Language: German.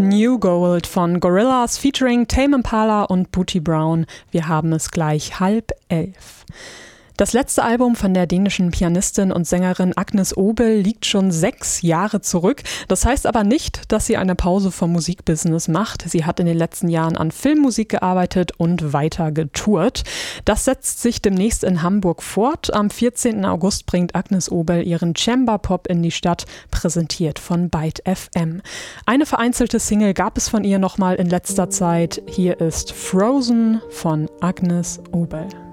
New Gold von Gorillaz featuring Tame Impala und Booty Brown. Wir haben es gleich 10:30. Das letzte Album von der dänischen Pianistin und Sängerin Agnes Obel liegt schon 6 Jahre zurück. Das heißt aber nicht, dass sie eine Pause vom Musikbusiness macht. Sie hat in den letzten Jahren an Filmmusik gearbeitet und weiter getourt. Das setzt sich demnächst in Hamburg fort. Am 14. August bringt Agnes Obel ihren Chamber Pop in die Stadt, präsentiert von Byte FM. Eine vereinzelte Single gab es von ihr nochmal in letzter Zeit. Hier ist Frozen von Agnes Obel.